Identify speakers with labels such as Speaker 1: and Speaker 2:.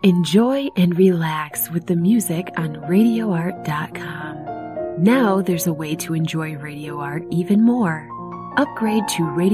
Speaker 1: Enjoy and relax with the music on RadioArt.com. Now there's a way to enjoy Radio Art even more. Upgrade to Radio